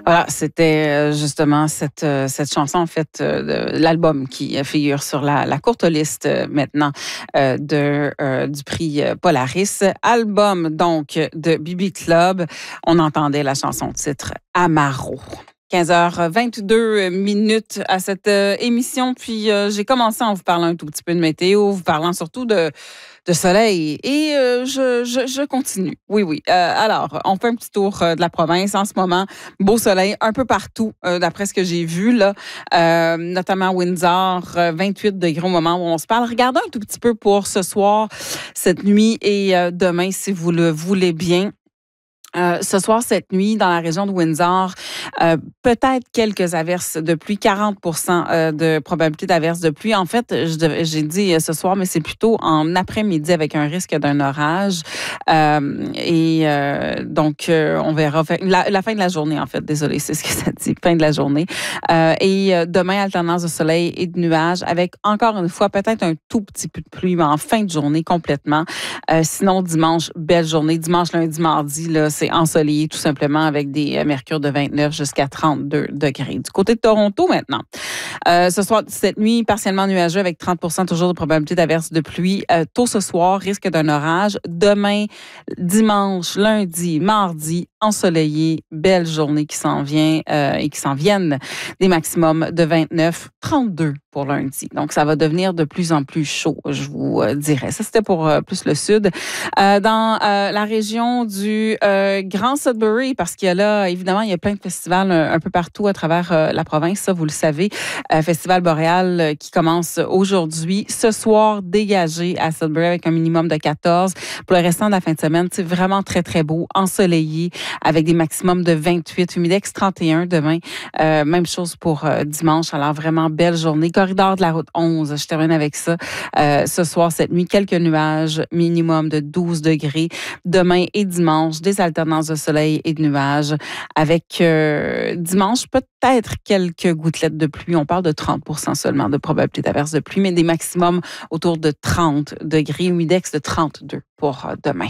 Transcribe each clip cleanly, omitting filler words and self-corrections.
Voilà, c'était justement cette chanson, en fait, de l'album qui figure sur la courte liste maintenant du prix Polaris. Album, donc, de Bibi Club. On entendait la chanson titre Amaro. 15h22 minutes à cette émission. Puis, j'ai commencé en vous parlant un tout petit peu de météo, vous parlant surtout de soleil. Et je continue. Oui. Alors, on fait un petit tour de la province en ce moment. Beau soleil un peu partout, d'après ce que j'ai vu, là. Notamment Windsor, 28 degrés au moment où on se parle. Regardons un tout petit peu pour ce soir, cette nuit et demain, si vous le voulez bien. Ce soir, cette nuit, dans la région de Windsor, peut-être quelques averses de pluie, 40 de probabilité d'averses de pluie. En fait, j'ai dit ce soir, mais c'est plutôt en après-midi avec un risque d'un orage. Donc, on verra la fin de la journée, en fait. Désolée, c'est ce que ça dit, fin de la journée. Et demain, alternance de soleil et de nuages avec, encore une fois, peut-être un tout petit peu de pluie, mais en fin de journée complètement. Sinon, dimanche, belle journée. Dimanche, lundi, mardi, là, c'est ensoleillé tout simplement avec des mercures de 29 jusqu'à 32 degrés. Du côté de Toronto maintenant, ce soir, cette nuit, partiellement nuageux avec 30 toujours de probabilité d'averse de pluie. Tôt ce soir, risque d'un orage. Demain, dimanche, lundi, mardi, ensoleillé, belle journée qui s'en vient et qui s'en viennent. Des maximums de 29, 32 pour lundi. Donc, ça va devenir de plus en plus chaud, je vous dirais. Ça, c'était pour plus le sud. Dans la région du Grand Sudbury, parce qu'il y a là, évidemment, il y a plein de festivals un peu partout à travers la province, ça, vous le savez. Festival boréal qui commence aujourd'hui. Ce soir, dégagé à Sudbury avec un minimum de 14. Pour le restant de la fin de semaine, c'est vraiment très, très beau, ensoleillé, avec des maximums de 28, humidex 31 demain. Même chose pour dimanche. Alors, vraiment belle journée. Corridor de la route 11, je termine avec ça. Ce soir, cette nuit, quelques nuages, minimum de 12 degrés. Demain et dimanche, des alternances de soleil et de nuages. Avec dimanche, peut-être quelques gouttelettes de pluie. On parle de 30 seulement de probabilité d'averse de pluie, mais des maximums autour de 30 degrés. Humidex de 32 pour demain.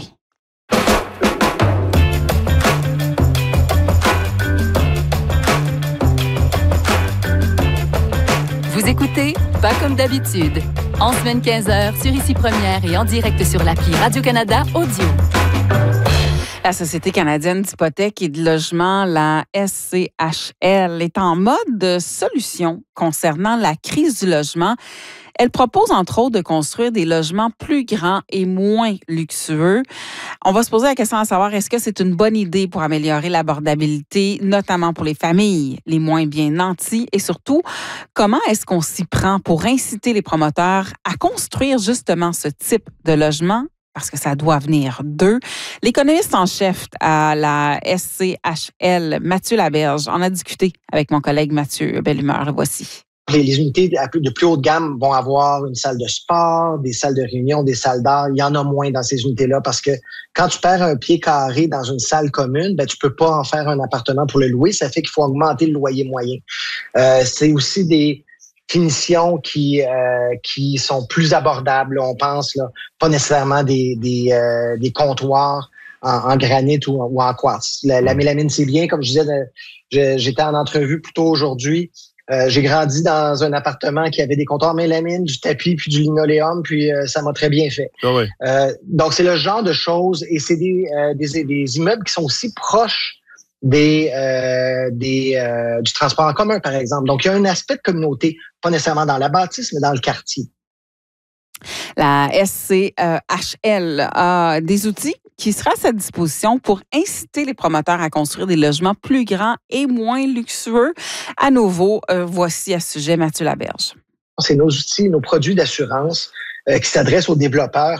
Vous écoutez Pas comme d'habitude. En semaine 15h sur Ici Première et en direct sur l'appli Radio-Canada Audio. La Société canadienne d'hypothèques et de logement, la SCHL, est en mode solution concernant la crise du logement. Elle propose, entre autres, de construire des logements plus grands et moins luxueux. On va se poser la question à savoir, est-ce que c'est une bonne idée pour améliorer l'abordabilité, notamment pour les familles les moins bien nanties? Et surtout, comment est-ce qu'on s'y prend pour inciter les promoteurs à construire justement ce type de logement? Parce que ça doit venir d'eux. L'économiste en chef à la SCHL, Mathieu Laberge, en a discuté avec mon collègue Mathieu Bellumeur. Le voici. Les unités de plus haute gamme vont avoir une salle de sport, des salles de réunion, des salles d'art. Il y en a moins dans ces unités-là parce que quand tu perds un pied carré dans une salle commune, ben tu peux pas en faire un appartement pour le louer. Ça fait qu'il faut augmenter le loyer moyen. C'est aussi des finitions qui sont plus abordables. On pense là, pas nécessairement des comptoirs en granit ou en quartz. La mélamine, c'est bien. Comme je disais, j'étais en entrevue plus tôt aujourd'hui. J'ai grandi dans un appartement qui avait des comptoirs mélamine, du tapis puis du linoléum, puis ça m'a très bien fait. Ah oui. Donc c'est le genre de choses et c'est des immeubles qui sont aussi proches du transport en commun, par exemple. Donc il y a un aspect de communauté, pas nécessairement dans la bâtisse, mais dans le quartier. La SCHL a des outils qui sera à sa disposition pour inciter les promoteurs à construire des logements plus grands et moins luxueux. À nouveau, voici à ce sujet Mathieu Laberge. C'est nos outils, nos produits d'assurance qui s'adressent aux développeurs,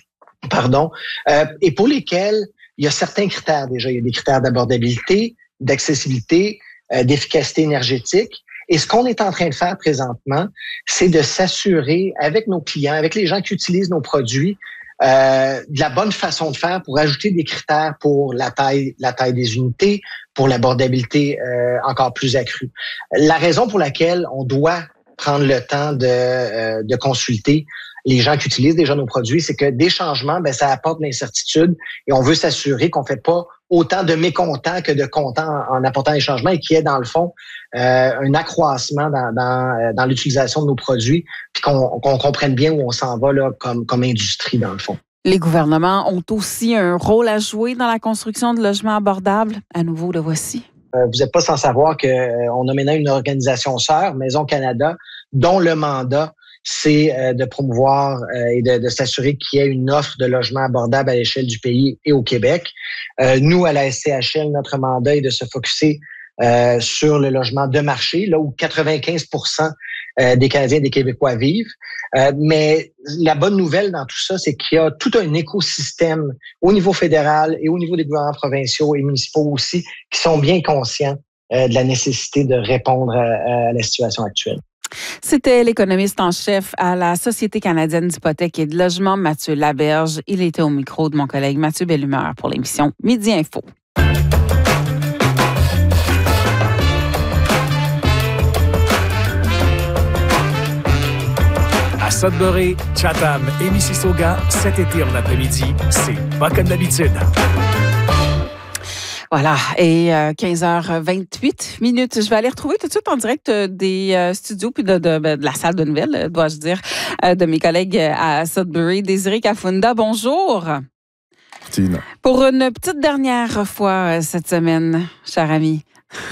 et pour lesquels il y a certains critères déjà. Il y a des critères d'abordabilité, d'accessibilité, d'efficacité énergétique. Et ce qu'on est en train de faire présentement, c'est de s'assurer avec nos clients, avec les gens qui utilisent nos produits, de la bonne façon de faire pour ajouter des critères pour la taille des unités, pour l'abordabilité encore plus accrue. La raison pour laquelle on doit prendre le temps de consulter les gens qui utilisent déjà nos produits, c'est que des changements, ça apporte de l'incertitude et on veut s'assurer qu'on fait pas autant de mécontents que de contents en apportant des changements et qu'il y ait, dans le fond, un accroissement dans l'utilisation de nos produits puis qu'on comprenne bien où on s'en va là, comme industrie, dans le fond. Les gouvernements ont aussi un rôle à jouer dans la construction de logements abordables. À nouveau, le voici. Vous n'êtes pas sans savoir qu'on a maintenant une organisation sœur, Maison Canada, dont le mandat, c'est de promouvoir et de s'assurer qu'il y ait une offre de logements abordables à l'échelle du pays et au Québec. Nous, à la SCHL, notre mandat est de se focusser sur le logement de marché, là où 95% des Canadiens et des Québécois vivent. Mais la bonne nouvelle dans tout ça, c'est qu'il y a tout un écosystème au niveau fédéral et au niveau des gouvernements provinciaux et municipaux aussi qui sont bien conscients de la nécessité de répondre à la situation actuelle. C'était l'économiste en chef à la Société canadienne d'hypothèques et de logement, Mathieu Laberge. Il était au micro de mon collègue Mathieu Bellumeur pour l'émission Midi Info. À Sudbury, Chatham et Mississauga, cet été en après-midi, c'est pas comme d'habitude. Voilà, et 15h28 minutes. Je vais aller retrouver tout de suite en direct des studios puis de la salle de nouvelles, dois-je dire, de mes collègues à Sudbury. Désiré Kafunda, bonjour. Martine. Pour une petite dernière fois cette semaine, cher ami.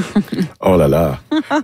Oh là là.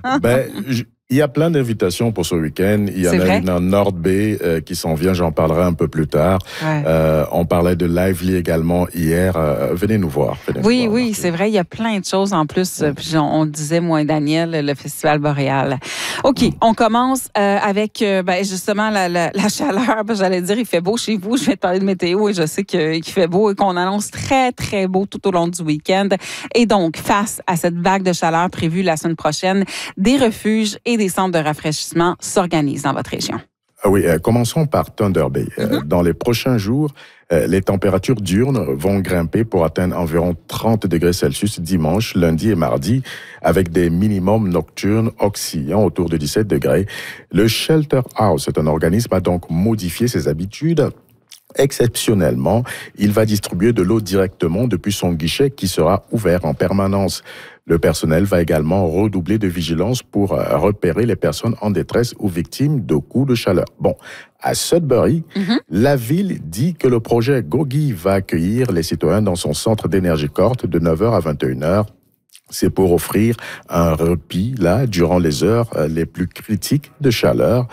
Il y a plein d'invitations pour ce week-end. Il y en a une en North Bay qui s'en vient, j'en parlerai un peu plus tard. Ouais. On parlait de Lively également hier. Venez nous voir. Oui, c'est vrai, il y a plein de choses en plus. Puis on disait, moi et Daniel, le Festival Boréal. OK, on commence avec justement la chaleur. J'allais dire, il fait beau chez vous. Je vais te parler de météo et je sais qu'il fait beau et qu'on annonce très, très beau tout au long du week-end. Et donc, face à cette vague de chaleur prévue la semaine prochaine, des refuges et des centres de rafraîchissement s'organisent dans votre région. Oui, commençons par Thunder Bay. Dans les prochains jours, les températures diurnes vont grimper pour atteindre environ 30 degrés Celsius dimanche, lundi et mardi, avec des minimums nocturnes oscillant autour de 17 degrés. Le Shelter House est un organisme à donc modifié ses habitudes. Exceptionnellement, il va distribuer de l'eau directement depuis son guichet qui sera ouvert en permanence. Le personnel va également redoubler de vigilance pour repérer les personnes en détresse ou victimes de coups de chaleur. Bon, à Sudbury, la ville dit que le projet Gogi va accueillir les citoyens dans son centre d'énergie courte de 9h à 21h. C'est pour offrir un repos là durant les heures les plus critiques de chaleur.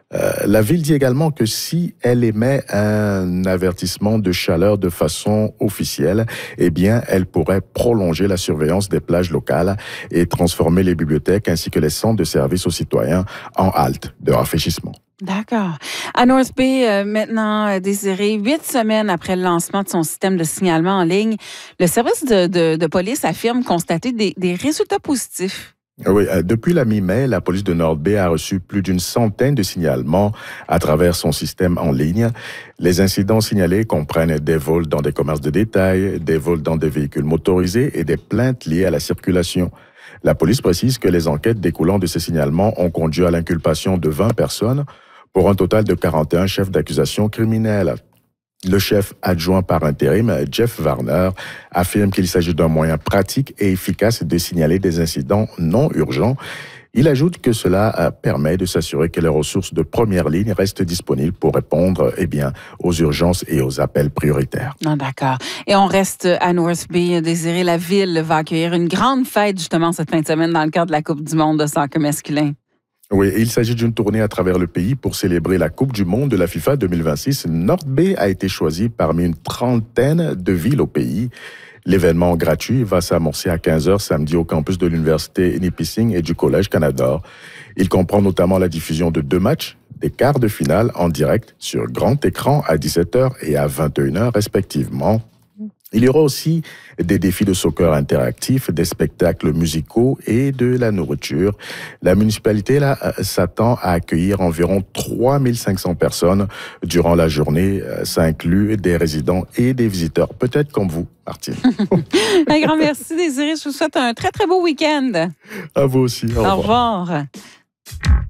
La ville dit également que si elle émet un avertissement de chaleur de façon officielle, eh bien, elle pourrait prolonger la surveillance des plages locales et transformer les bibliothèques ainsi que les centres de services aux citoyens en haltes de rafraîchissement. D'accord. À North Bay, maintenant, Désiré, 8 semaines après le lancement de son système de signalement en ligne, le service de police affirme constater des résultats positifs. Oui, depuis la mi-mai, la police de North Bay a reçu plus d'une centaine de signalements à travers son système en ligne. Les incidents signalés comprennent des vols dans des commerces de détail, des vols dans des véhicules motorisés et des plaintes liées à la circulation. La police précise que les enquêtes découlant de ces signalements ont conduit à l'inculpation de 20 personnes pour un total de 41 chefs d'accusation criminels. Le chef adjoint par intérim, Jeff Warner, affirme qu'il s'agit d'un moyen pratique et efficace de signaler des incidents non urgents. Il ajoute que cela permet de s'assurer que les ressources de première ligne restent disponibles pour répondre aux urgences et aux appels prioritaires. Ah, d'accord. Et on reste à North Bay. Désiré, la ville va accueillir une grande fête justement cette fin de semaine dans le cadre de la Coupe du monde de soccer masculin. Oui, il s'agit d'une tournée à travers le pays pour célébrer la Coupe du monde de la FIFA 2026. North Bay a été choisi parmi une trentaine de villes au pays. L'événement gratuit va s'amorcer à 15h samedi au campus de l'Université Nipissing et du Collège Canada. Il comprend notamment la diffusion de 2 matchs, des quarts de finale en direct sur grand écran à 17h et à 21h respectivement. Il y aura aussi des défis de soccer interactifs, des spectacles musicaux et de la nourriture. La municipalité s'attend à accueillir environ 3500 personnes durant la journée. Ça inclut des résidents et des visiteurs, peut-être comme vous, Martine. Un grand merci, Désiré. Je vous souhaite un très, très beau week-end. À vous aussi. Au revoir.